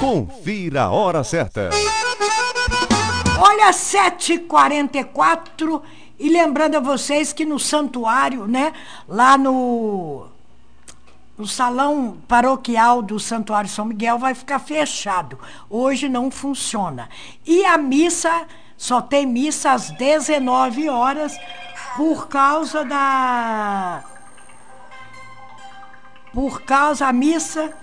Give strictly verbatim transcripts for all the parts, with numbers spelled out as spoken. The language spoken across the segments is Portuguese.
Confira a hora certa. Olha, sete e quarenta e quatro, e lembrando a vocês que no santuário, né, lá no, no salão paroquial do Santuário São Miguel vai ficar fechado. Hoje não funciona. E a missa, só tem missa às dezenove horas por causa da... Por causa da missa...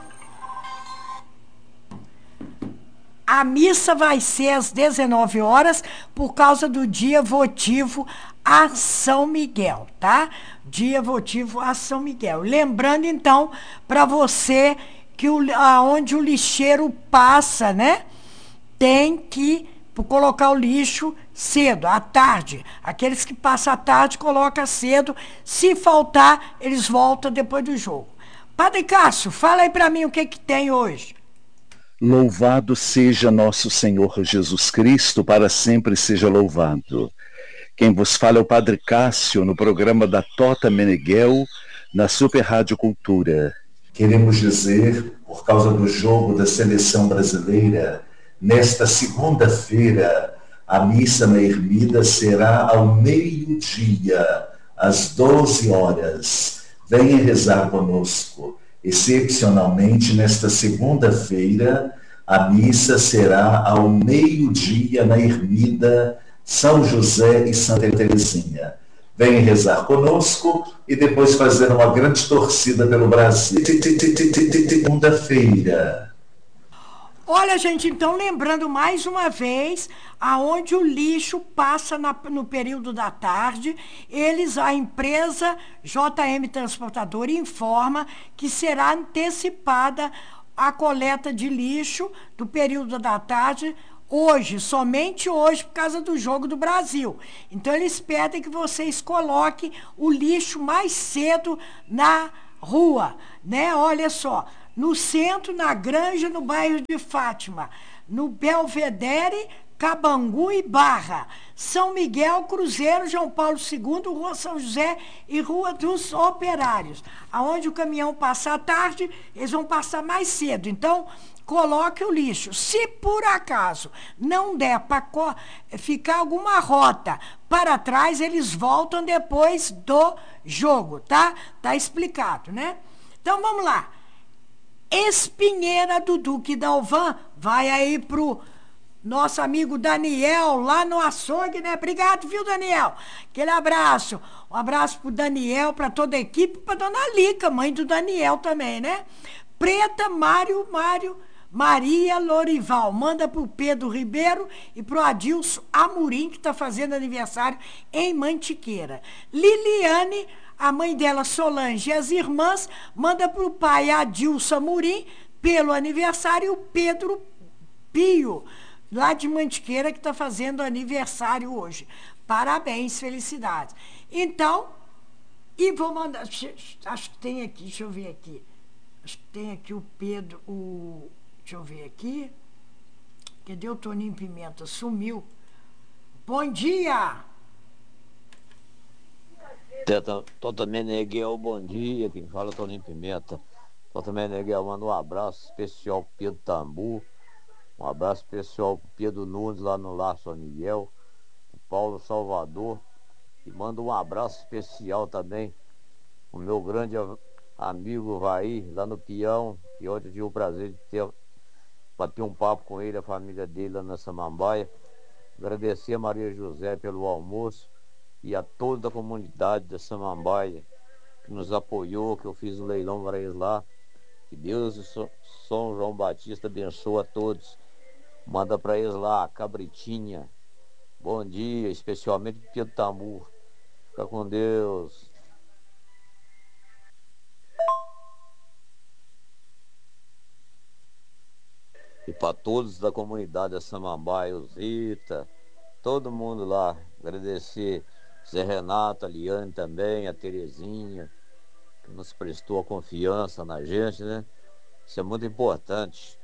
A missa vai ser às dezenove horas por causa do dia votivo a São Miguel, tá? Dia votivo a São Miguel. Lembrando, então, para você que o, aonde o lixeiro passa, né? Tem que colocar o lixo cedo, à tarde. Aqueles que passam à tarde, coloca cedo. Se faltar, eles voltam depois do jogo. Padre Cássio, fala aí para mim o que, que tem hoje. Louvado seja nosso Senhor Jesus Cristo, para sempre seja louvado. Quem vos fala é o Padre Cássio, no programa da Tota Meneghel, na Super Rádio Cultura. Queremos dizer, por causa do jogo da seleção brasileira, nesta segunda-feira, a missa na Ermida será ao meio-dia, às doze horas. Venha rezar conosco. Excepcionalmente, nesta segunda-feira, a missa será ao meio-dia na Ermida São José e Santa Teresinha. Venha rezar conosco e depois fazer uma grande torcida pelo Brasil. Segunda-feira. Olha, gente, então lembrando mais uma vez, aonde o lixo passa na, no período da tarde, eles, a empresa J M Transportadora informa que será antecipada a coleta de lixo do período da tarde hoje, somente hoje, por causa do jogo do Brasil. Então, eles pedem que vocês coloquem o lixo mais cedo na rua, né? Olha só, no centro, na Granja, no bairro de Fátima, no Belvedere, Cabangu e Barra, São Miguel, Cruzeiro, João Paulo segundo, Rua São José e Rua dos Operários. Aonde o caminhão passa à tarde, eles vão passar mais cedo. Então, coloque o lixo. Se por acaso não der para ficar alguma rota para trás, eles voltam depois do jogo, tá? Tá explicado, né? Então, vamos lá. Espinheira do Duque Dalvan vai aí pro nosso amigo Daniel, lá no açougue, né? Obrigado, viu, Daniel? Aquele abraço. Um abraço pro Daniel, para toda a equipe, para dona Lica, mãe do Daniel também, né? Preta, Mário, Mário, Maria Lorival. Manda pro Pedro Ribeiro e pro Adilson Amorim, que tá fazendo aniversário em Mantiqueira. Liliane, a mãe dela, Solange, e as irmãs, manda para o pai Adilson Amorim, pelo aniversário, o Pedro Pio, lá de Mantiqueira, que está fazendo aniversário hoje. Parabéns, felicidades. Então, e vou mandar, acho que tem aqui, deixa eu ver aqui, acho que tem aqui o Pedro, o, deixa eu ver aqui, cadê o Toninho Pimenta? Sumiu. Bom dia! Tota Meneghel, bom dia, quem fala é Toninho Pimenta. Tota Meneghel, manda um abraço especial pro Pedro Tambu, um abraço especial pro Pedro Nunes lá no Lar São Miguel, pro Paulo Salvador, e manda um abraço especial também o meu grande amigo Vai, lá no Peão, que ontem eu tive o prazer de ter, bater um papo com ele, a família dele lá na Samambaia. Agradecer a Maria José pelo almoço e a toda a comunidade da Samambaia que nos apoiou, que eu fiz o leilão para eles lá. Que Deus e São João Batista abençoe a todos. Manda para eles lá, a Cabritinha. Bom dia, especialmente para Pedro Tambu. Fica com Deus. E para todos da comunidade da Samambaia, o Zita, todo mundo lá. Agradecer Zé Renato, a Liane também, a Terezinha, que nos prestou a confiança na gente, né? Isso é muito importante.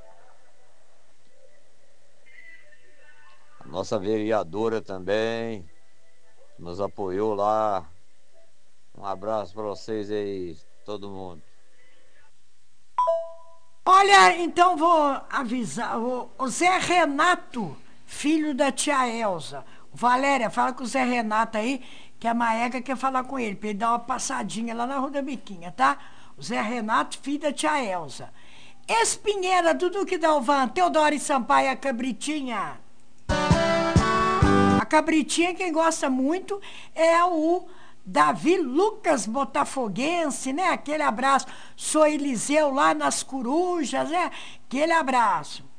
A nossa vereadora também, que nos apoiou lá. Um abraço para vocês aí, todo mundo. Olha, então vou avisar. O, o Zé Renato, filho da tia Elza. Valéria, fala com o Zé Renato aí, que a Maega quer falar com ele, para ele dar uma passadinha lá na Rua da Biquinha, tá? O Zé Renato, filho da tia Elza. Espinheira, Dudu que Dalvan, Teodoro e Sampaio, a Cabritinha. A Cabritinha, quem gosta muito, é o Davi Lucas Botafoguense, né? Aquele abraço. Sou Eliseu lá nas Corujas, né? Aquele abraço.